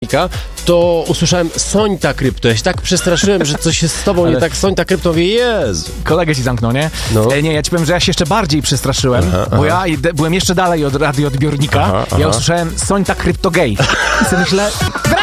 radioodbiornika, to usłyszałem Sońta Krypto. Ja się tak przestraszyłem, że coś jest z tobą nie tak. Sońta Krypto, mówię, Jezu. Kolegę ci zamknął, nie? No. Nie, ja ci powiem, że ja się jeszcze bardziej przestraszyłem, bo ja byłem jeszcze dalej od radioodbiornika. Ja usłyszałem Sońta Krypto Gay. I sobie myślę...